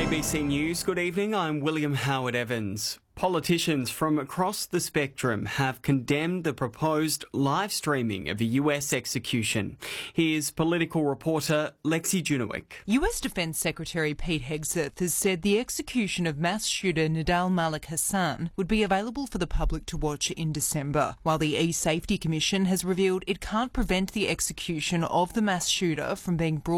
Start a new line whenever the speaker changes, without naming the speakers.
ABC News, good evening. I'm William Howard Evans. Politicians from across the spectrum have condemned the proposed live streaming of a US execution. Here's political reporter Lexi Junowick.
US Defence Secretary Pete Hegseth has said the execution of mass shooter Nidal Malik Hassan would be available for the public to watch in December, while the E-Safety Commission has revealed it can't prevent the execution of the mass shooter from being brought